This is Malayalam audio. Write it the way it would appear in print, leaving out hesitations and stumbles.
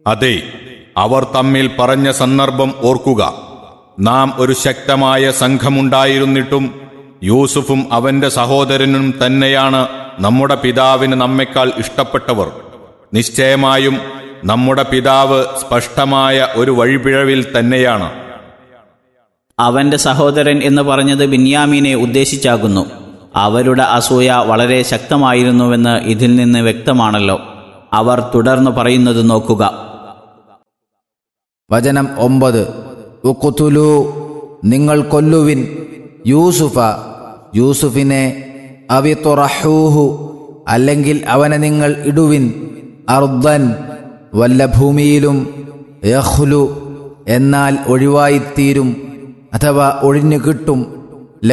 അതെ, അവർ തമ്മിൽ പറഞ്ഞ സന്ദർഭം ഓർക്കുക. നാം ഒരു ശക്തമായ സംഘമുണ്ടായിരുന്നിട്ടും യൂസുഫും അവന്റെ സഹോദരനും തന്നെയാണ് നമ്മുടെ പിതാവിന് നമ്മെക്കാൾ ഇഷ്ടപ്പെട്ടവർ. നിശ്ചയമായും നമ്മുടെ പിതാവ് സ്പഷ്ടമായ ഒരു വഴിപിഴവിൽ തന്നെയാണ്. അവന്റെ സഹോദരൻ എന്ന് പറഞ്ഞത് ബിന്യാമീനെ ഉദ്ദേശിച്ചാകുന്നു. അവരുടെ അസൂയ വളരെ ശക്തമായിരുന്നുവെന്ന് ഇതിൽ നിന്ന് വ്യക്തമാണല്ലോ. അവർ തുടർന്ന് പറയുന്നത് നോക്കുക. വചനം 9. ഉഖ്തുലൂ, നിങ്ങൾ കൊല്ലുവിൻ, യൂസുഫ, യൂസുഫിനെ, അവിതുറഹൂഹു, അല്ലെങ്കിൽ അവനെ നിങ്ങൾ ഇടുവിൻ, അർദൻ, വല്ല ഭൂമിയിലും, യഖ്ലു, എന്നാൽ ഒഴിവായിത്തീരും, അഥവാ ഒഴിഞ്ഞു കിട്ടും,